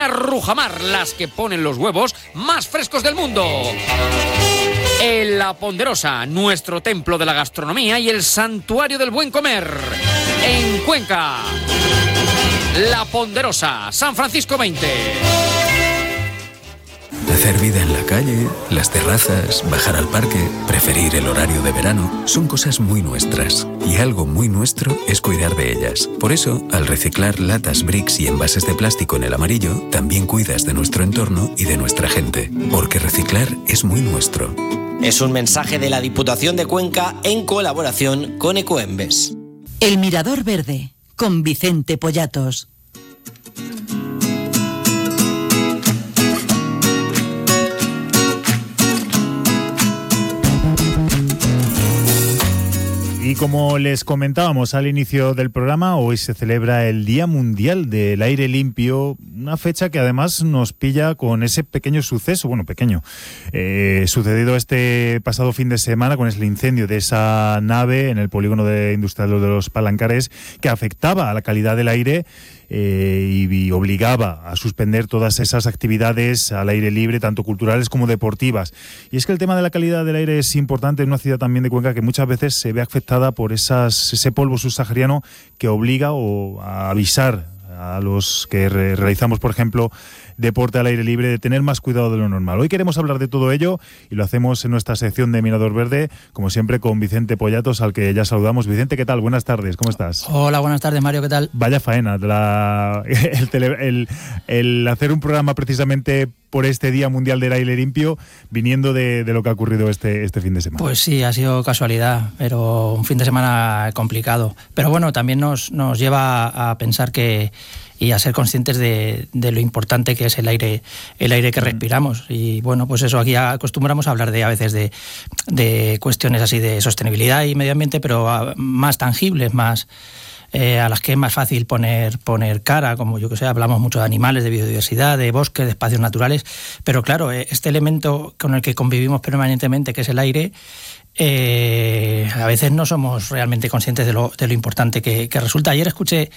Rujamar, las que ponen los huevos más frescos del mundo. En La Ponderosa, nuestro templo de la gastronomía y el santuario del buen comer. En Cuenca, La Ponderosa, San Francisco 20. Hacer vida en la calle, las terrazas, bajar al parque, preferir el horario de verano, son cosas muy nuestras. Y algo muy nuestro es cuidar de ellas. Por eso, al reciclar latas, bricks y envases de plástico en el amarillo, también cuidas de nuestro entorno y de nuestra gente. Porque reciclar es muy nuestro. Es un mensaje de la Diputación de Cuenca en colaboración con Ecoembes. El Mirador Verde, con Vicente Pollatos. Y como les comentábamos al inicio del programa, hoy se celebra el Día Mundial del Aire Limpio, una fecha que además nos pilla con ese pequeño suceso, sucedido este pasado fin de semana con el incendio de esa nave en el polígono industrial de los Palancares, que afectaba a la calidad del aire y obligaba a suspender todas esas actividades al aire libre, tanto culturales como deportivas. Y es que el tema de la calidad del aire es importante en una ciudad también de Cuenca que muchas veces se ve afectada por ese polvo subsahariano que obliga a avisar a los que realizamos, por ejemplo, deporte al aire libre, de tener más cuidado de lo normal. Hoy queremos hablar de todo ello y lo hacemos en nuestra sección de Mirador Verde, como siempre con Vicente Pollatos, al que ya saludamos. Vicente, ¿qué tal? Buenas tardes, ¿cómo estás? Hola, buenas tardes, Mario, ¿qué tal? Vaya faena, el hacer un programa precisamente por este Día Mundial del Aire Limpio, viniendo de lo que ha ocurrido este fin de semana. Pues sí, ha sido casualidad, pero un fin de semana complicado. Pero bueno, también nos lleva a pensar y a ser conscientes de lo importante que es el aire que respiramos. Y bueno, pues eso, aquí acostumbramos a hablar a veces de cuestiones así de sostenibilidad y medio ambiente, pero más tangibles, más a las que es más fácil poner cara, como yo que sé, hablamos mucho de animales, de biodiversidad, de bosques, de espacios naturales, pero claro, este elemento con el que convivimos permanentemente, que es el aire, a veces no somos realmente conscientes de lo importante que resulta. Ayer escuché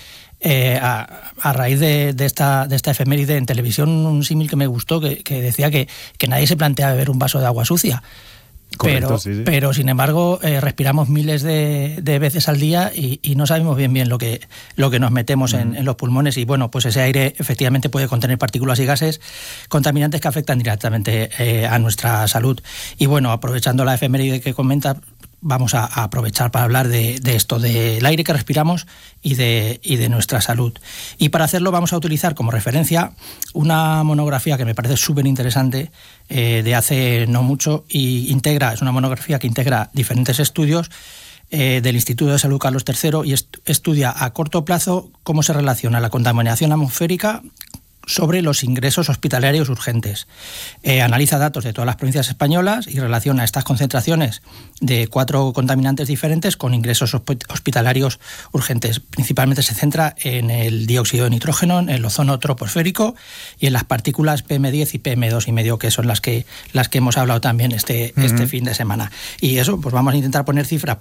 a raíz de esta efeméride en televisión un símil que me gustó, que decía que nadie se plantea beber un vaso de agua sucia. Correcto, sí. Pero sin embargo respiramos miles de veces al día y no sabemos bien lo que nos metemos en los pulmones. Y bueno, pues ese aire efectivamente puede contener partículas y gases contaminantes que afectan directamente a nuestra salud. Y bueno, aprovechando la efeméride que comenta, vamos a aprovechar para hablar de esto, del aire que respiramos y de nuestra salud. Y para hacerlo vamos a utilizar como referencia una monografía que me parece súper interesante, de hace no mucho, y es una monografía que integra diferentes estudios del Instituto de Salud Carlos III y estudia a corto plazo cómo se relaciona la contaminación atmosférica sobre los ingresos hospitalarios urgentes. Analiza datos de todas las provincias españolas y relaciona estas concentraciones de 4 contaminantes diferentes con ingresos hospitalarios urgentes. Principalmente se centra en el dióxido de nitrógeno, en el ozono troposférico y en las partículas PM10 y PM2,5, que son las que hemos hablado también este fin de semana. Y eso, pues vamos a intentar poner cifras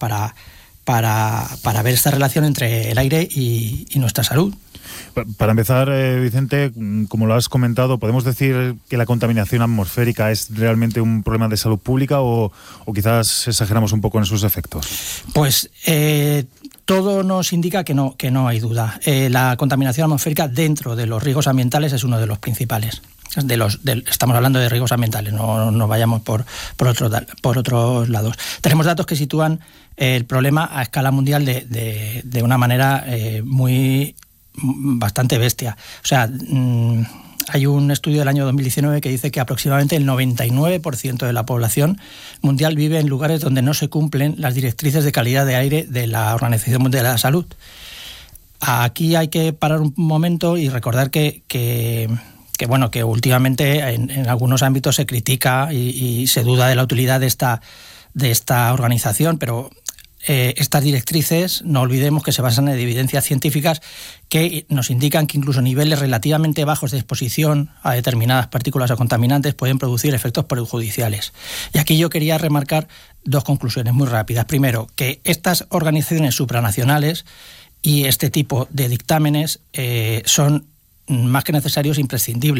para ver esta relación entre el aire y nuestra salud. Para empezar, Vicente, como lo has comentado, ¿podemos decir que la contaminación atmosférica es realmente un problema de salud pública o quizás exageramos un poco en sus efectos? Pues todo nos indica que no hay duda. La contaminación atmosférica dentro de los riesgos ambientales es uno de los principales. Estamos hablando de riesgos ambientales, no vayamos por otros lados. Tenemos datos que sitúan el problema a escala mundial de una manera bastante bestia. O sea, hay un estudio del año 2019 que dice que aproximadamente el 99% de la población mundial vive en lugares donde no se cumplen las directrices de calidad de aire de la Organización Mundial de la Salud. Aquí hay que parar un momento y recordar que últimamente en algunos ámbitos se critica y se duda de la utilidad de esta organización, pero estas directrices, no olvidemos que se basan en evidencias científicas que nos indican que incluso niveles relativamente bajos de exposición a determinadas partículas o contaminantes pueden producir efectos perjudiciales. Y aquí yo quería remarcar 2 conclusiones muy rápidas. Primero, que estas organizaciones supranacionales y este tipo de dictámenes son más que necesarios, imprescindibles.